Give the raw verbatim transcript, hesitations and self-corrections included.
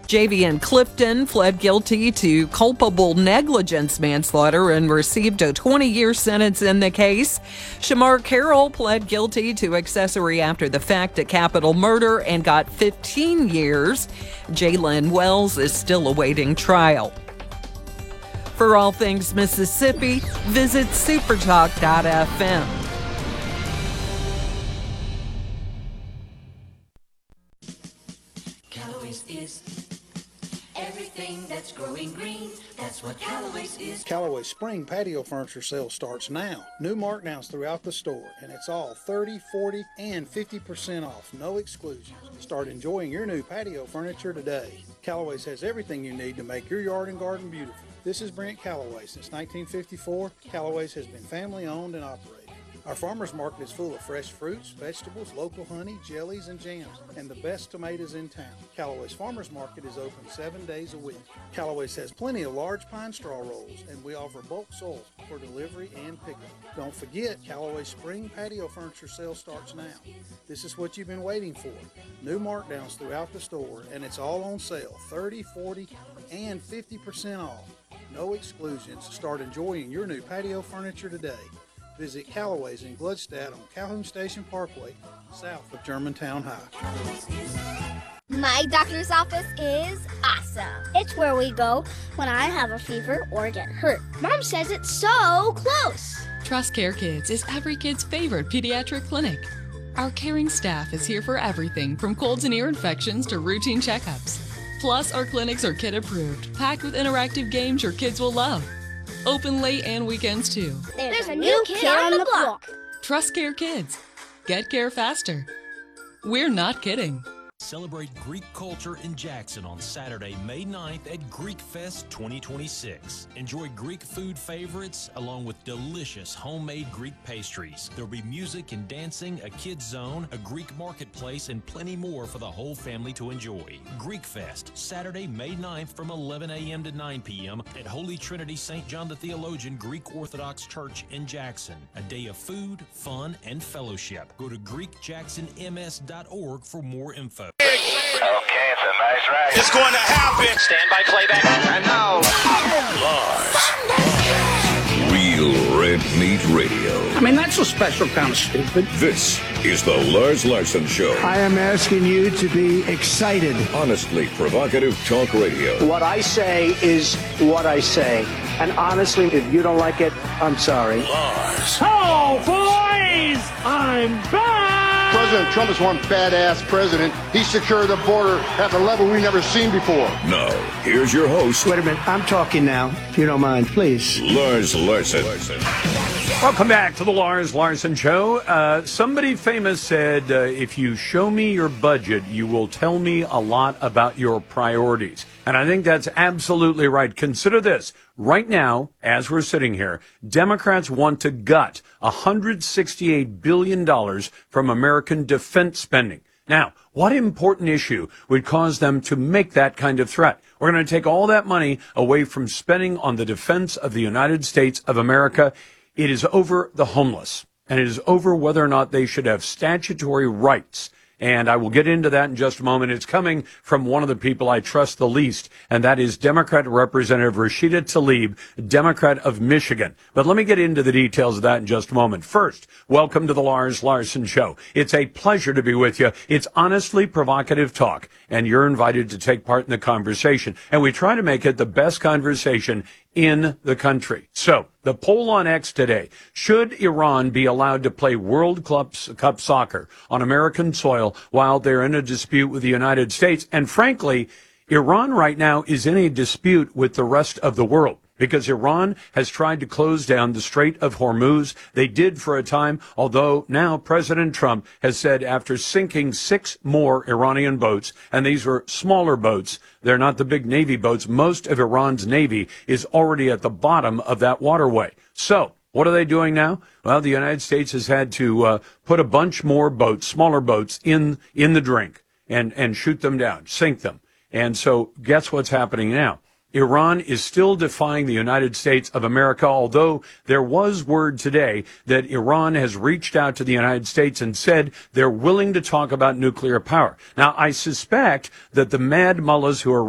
Javian Clifton pled guilty to culpable negligence manslaughter and received a twenty-year sentence in the case. Shamar Carroll pled guilty to accessory after the fact to capital murder and got fifteen years. Jalen Wells is still awaiting trial. For all things Mississippi, visit supertalk dot f m. Callaway's is everything that's growing green. That's what Callaway's is. Callaway's spring patio furniture sale starts now. New markdowns throughout the store, and it's all thirty, forty, and fifty percent off, no exclusions. Start enjoying your new patio furniture today. Callaway's has everything you need to make your yard and garden beautiful. This is Brent Callaway. Since nineteen fifty-four, Callaway's has been family owned and operated. Our farmers market is full of fresh fruits, vegetables, local honey, jellies, and jams, and the best tomatoes in town. Callaway's Farmers Market is open seven days a week. Callaway's has plenty of large pine straw rolls, and we offer bulk soils for delivery and pickup. Don't forget, Callaway's spring patio furniture sale starts now. This is what you've been waiting for. New markdowns throughout the store, and it's all on sale, thirty, forty, and fifty percent off. No exclusions. Start enjoying your new patio furniture today. Visit Callaway's in Gluckstadt on Calhoun Station Parkway, south of Germantown High. My doctor's office is awesome. It's where we go when I have a fever or get hurt. Mom says it's so close. Trust Care Kids is every kid's favorite pediatric clinic. Our caring staff is here for everything from colds and ear infections to routine checkups. Plus, our clinics are kid approved, packed with interactive games your kids will love. Open late and weekends too. There's, There's a new kid, kid on the block. Trust Care Kids. Get care faster. We're not kidding. Celebrate Greek culture in Jackson on Saturday, May ninth at Greek Fest twenty twenty-six. Enjoy Greek food favorites along with delicious homemade Greek pastries. There'll be music and dancing, a kids zone, a Greek marketplace, and plenty more for the whole family to enjoy. Greek Fest, Saturday, May ninth from eleven a.m. to nine p.m. at Holy Trinity Saint John the Theologian Greek Orthodox Church in Jackson. A day of food, fun, and fellowship. Go to greek jackson m s dot org for more info. Okay, it's a nice ride. It's going to happen. Stand by playback. And now, Lars. Real Red Meat Radio. I mean, that's a special kind of stupid. This is the Lars Larson Show. I am asking you to be excited. Honestly provocative talk radio. What I say is what I say. And honestly, if you don't like it, I'm sorry. Lars. Oh, boys! I'm back! President Trump is one badass president. He secured the border at a level we've never seen before. Now, here's your host. Wait a minute, I'm talking now, if you don't mind, please. Lars Larson. Welcome back to the Lars Larson Show. Uh, somebody famous said, uh, if you show me your budget, you will tell me a lot about your priorities. And I think that's absolutely right. Consider this. Right now, as we're sitting here, Democrats want to gut one hundred sixty-eight billion dollars from American defense spending. Now, what important issue would cause them to make that kind of threat? We're going to take all that money away from spending on the defense of the United States of America. It is over the homeless, and it is over whether or not they should have statutory rights. And I will get into that in just a moment. It's coming from one of the people I trust the least, and that is Democrat Representative Rashida Tlaib, Democrat of Michigan. But let me get into the details of that in just a moment. First, welcome to the Lars Larson Show. It's a pleasure to be with you. It's honestly provocative talk, and you're invited to take part in the conversation. And we try to make it the best conversation in the country. So, the poll on X today: should Iran be allowed to play World Cup, Cup soccer on American soil while they're in a dispute with the United States? And frankly, Iran right now is in a dispute with the rest of the world, because Iran has tried to close down the Strait of Hormuz. They did for a time, although now President Trump has said after sinking six more Iranian boats, and these were smaller boats, they're not the big Navy boats, most of Iran's Navy is already at the bottom of that waterway. So, what are they doing now? Well, the United States has had to uh, put a bunch more boats, smaller boats, in in the drink and, and shoot them down, sink them. And so, guess what's happening now? Iran is still defying the United States of America, although there was word today that Iran has reached out to the United States and said they're willing to talk about nuclear power. Now, I suspect that the mad mullahs who are